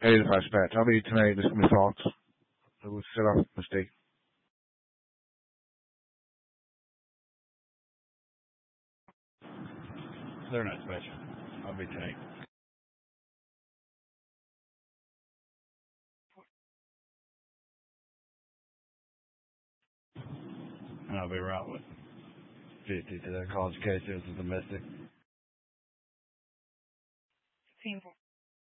Hey, the fast patch. I'll be tonight. This is my thoughts. We'll set off mistake. They're not special. I'll be tonight. And I'll be around with 50 to their college cases and domestic. Painful.